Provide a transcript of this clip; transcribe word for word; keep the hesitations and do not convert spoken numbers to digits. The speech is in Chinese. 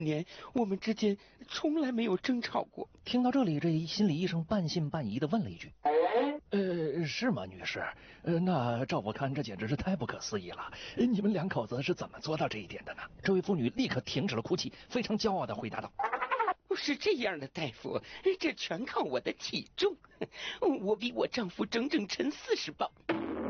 年我们之间从来没有争吵过。 听到这里，这心理医生半信半疑地问了一句：“呃，是吗，女士？呃，那照我看，这简直是太不可思议了。你们两口子是怎么做到这一点的呢？”这位妇女立刻停止了哭泣，非常骄傲地回答道：“ 是这样的，大夫，这全靠我的体重，我比我丈夫整整沉四十磅。”